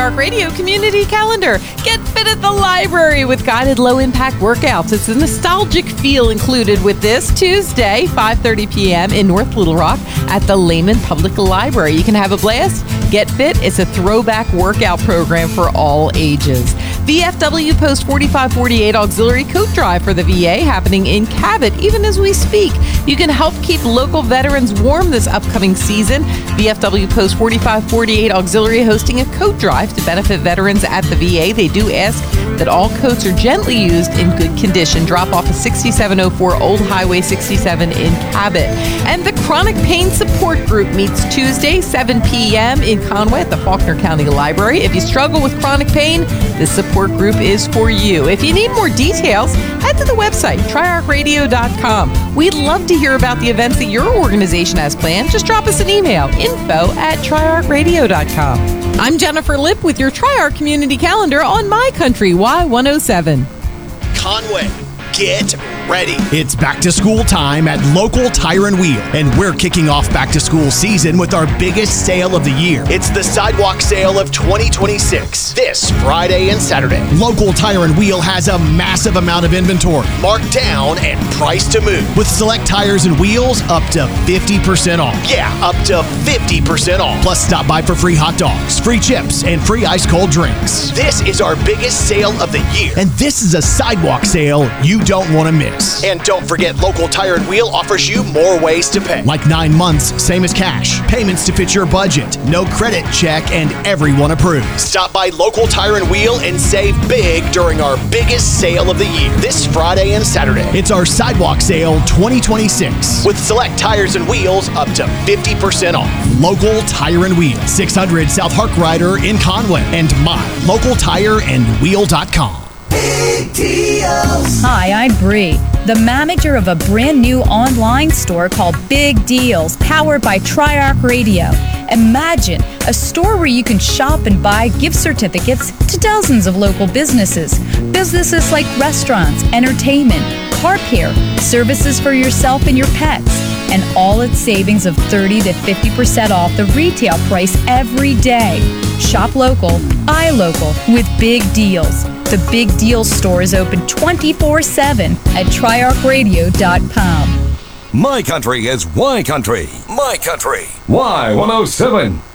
Tri-Arc Radio Community Calendar. Get fit at the library with guided low-impact workouts. It's a nostalgic feel included with this Tuesday, 5:30 p.m. in North Little Rock at the Lehman Public Library. You can have a blast, get fit. It's a throwback workout program for all ages. VFW Post 4548 Auxiliary Coat Drive for the VA happening in Cabot even as we speak. You can help keep local veterans warm this upcoming season. VFW Post 4548 Auxiliary hosting a coat drive to benefit veterans at the VA. They do ask that all coats are gently used in good condition. Drop off at 6704 Old Highway 67 in Cabot. And the Chronic Pain Support Group meets Tuesday, 7 p.m. in Conway at the Faulkner County Library. If you struggle with chronic pain, this support group is for you. If you need more details, head to the website, triarcradio.com. We'd love to hear about the events that your organization has planned. Just drop us an email, info@triarcradio.com. I'm Jennifer Lipp with your Tri-Arc Community Calendar on My Country Y107. Conway, get ready. It's back to school time at local Tire and Wheel, and we're kicking off back to school season with our biggest sale of the year. It's the Sidewalk Sale of 2026, this Friday and Saturday. Local Tire and Wheel has a massive amount of inventory, Marked down and priced to move. with select tires and wheels up to 50% off. Yeah, up to 50% off. Plus, stop by for free hot dogs, free chips, and free ice cold drinks. This is our biggest sale of the year. And this is a sidewalk sale you don't want to miss. And don't forget, Local Tire and Wheel offers you more ways to pay. Like 9 months, same as cash. Payments to fit your budget. No credit check, and everyone approves. Stop by Local Tire and Wheel and save big during our biggest sale of the year, this Friday and Saturday. It's our sidewalk sale 2026. With select tires and wheels up to 50% off. Local Tire and Wheel, 600 South Harkrider in Conway, and mylocaltireandwheel.com. Big deals. Hi, I'm Bree, the manager of a brand new online store called Big Deals, powered by Tri-Arc Radio. Imagine a store where you can shop and buy gift certificates to dozens of local businesses. Businesses like restaurants, entertainment, car care, services for yourself and your pets, and all its savings of 30 to 50% off the retail price every day. Shop local, buy local with Big Deals. The Big Deals store is open 24/7 at triarcradio.com. My country is Y Country. My country. Y107.